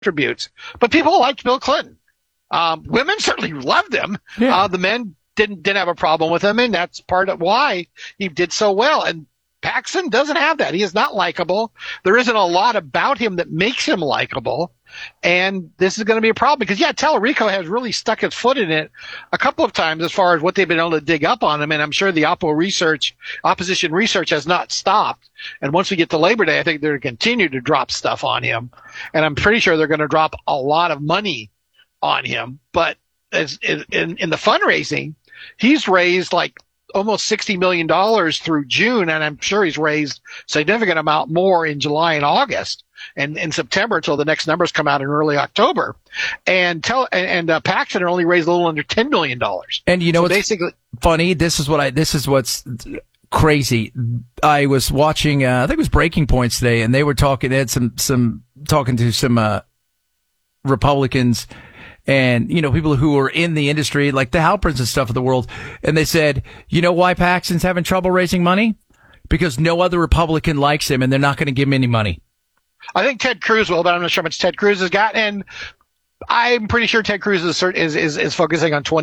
attributes. But people liked Bill Clinton. Women certainly loved him. Yeah. The men didn't have a problem with him, and that's part of why he did so well. And Paxton doesn't have that. He is not likable. There isn't a lot about him that makes him likable. And this is going to be a problem because, yeah, Tallarico has really stuck his foot in it a couple of times as far as what they've been able to dig up on him. And I'm sure the opposition research has not stopped. And once we get to Labor Day, I think they're going to continue to drop stuff on him. And I'm pretty sure they're going to drop a lot of money on him. But in the fundraising, he's raised like almost $60 million through June, and I'm sure he's raised a significant amount more in July and August and in September until the next numbers come out in early October. And Paxton only raised a little under $10 million. And you know, so what's basically funny? This is what's crazy. I was watching, I think it was Breaking Points today, and they were talking, they had some talking to some, Republicans and, you know, people who are in the industry, like the Halperns and stuff of the world. And they said, you know why Paxton's having trouble raising money? Because no other Republican likes him and they're not going to give him any money. I think Ted Cruz will, but I'm not sure how much Ted Cruz has got. And I'm pretty sure Ted Cruz is focusing on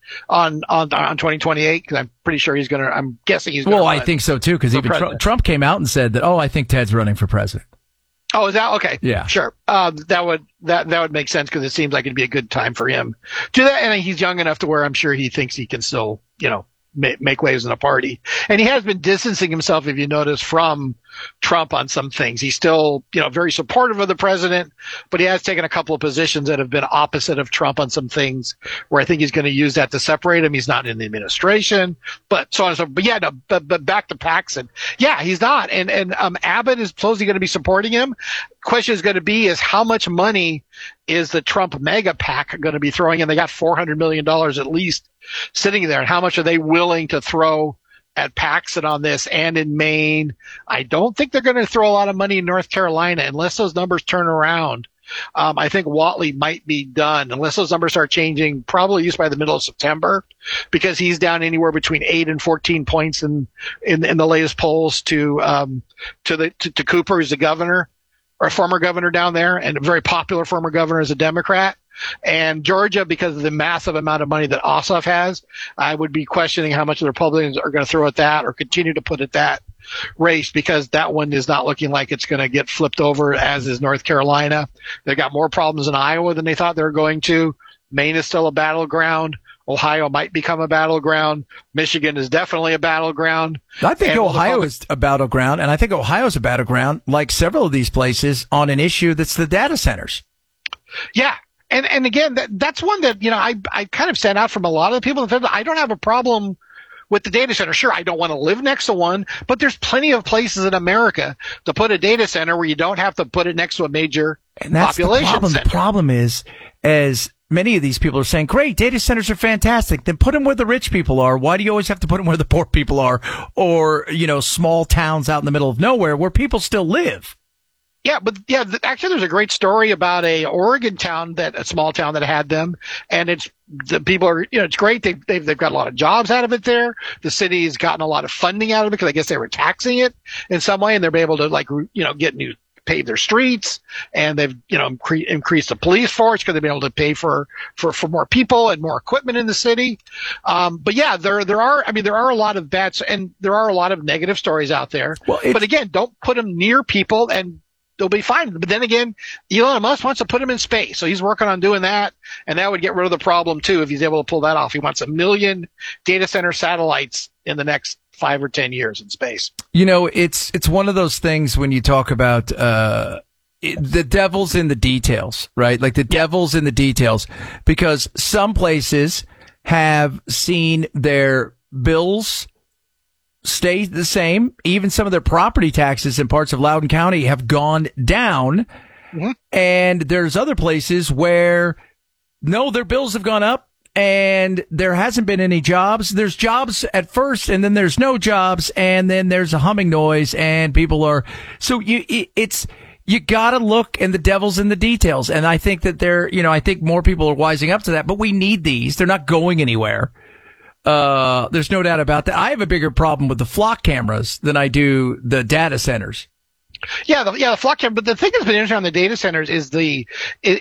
2028 because I'm pretty sure I'm guessing he's going to. Well, I think so too, because even Trump came out and said that, I think Ted's running for president. Oh, is that okay? Yeah, sure. That would make sense because it seems like it'd be a good time for him to do that. And he's young enough to where I'm sure he thinks he can still, make waves in the party. And he has been distancing himself, if you notice, from Trump on some things. He's still, very supportive of the president, but he has taken a couple of positions that have been opposite of Trump on some things where I think he's going to use that to separate him. He's not in the administration, but so on and so forth. But yeah, no, but back to Paxton. Yeah, he's not. And Abbott is supposedly going to be supporting him. Question is going to be how much money is the Trump mega PAC going to be throwing in? They got $400 million at least sitting there. And how much are they willing to throw at Paxton on this? And in Maine, I don't think they're going to throw a lot of money in North Carolina unless those numbers turn around. I think Whatley might be done unless those numbers start changing, probably used by the middle of September, because he's down anywhere between 8 and 14 points in the latest polls to Cooper, who's the governor or a former governor down there, and a very popular former governor as a Democrat. And Georgia, because of the massive amount of money that Ossoff has, I would be questioning how much the Republicans are going to throw at that or continue to put at that race, because that one is not looking like it's going to get flipped over, as is North Carolina. They've got more problems in Iowa than they thought they were going to. Maine is still a battleground. Ohio might become a battleground. Michigan is definitely a battleground. I think Ohio is a battleground, and I think Ohio is a battleground, like several of these places, on an issue that's the data centers. Yeah. And again, that's one that, I kind of stand out from a lot of the people. I don't have a problem with the data center. Sure, I don't want to live next to one, but there's plenty of places in America to put a data center where you don't have to put it next to a major population center. The problem is, as many of these people are saying, great, data centers are fantastic, then put them where the rich people are. Why do you always have to put them where the poor people are? Or, small towns out in the middle of nowhere where people still live. Yeah, but actually there's a great story about a Oregon town, a small town that had them, and it's great. They've got a lot of jobs out of it there. The city's gotten a lot of funding out of it because I guess they were taxing it in some way, and they're able to pave their streets, and they've increased the police force because they've been able to pay for more people and more equipment in the city. But yeah, there are a lot of bets, and there are a lot of negative stories out there. But again, don't put them near people and they'll be fine. But then again, Elon Musk wants to put them in space, so he's working on doing that, and that would get rid of the problem too if he's able to pull that off. He wants 1 million data center satellites in the next 5 or 10 years in space. It's one of those things when you talk about the devil's in the details, right? Like the devil's in the details, because some places have seen their bills stay the same. Even some of their property taxes in parts of Loudoun County have gone down. Mm-hmm. And there's other places where, no, their bills have gone up and there hasn't been any jobs. There's jobs at first, and then there's no jobs, and then there's a humming noise, and people are, so you gotta look, and the devil's in the details. And I think that I think more people are wising up to that, but we need these. They're not going anywhere. There's no doubt about that. I have a bigger problem with the flock cameras than I do the data centers. Yeah, the flock camera. But the thing that's been interesting on the data centers is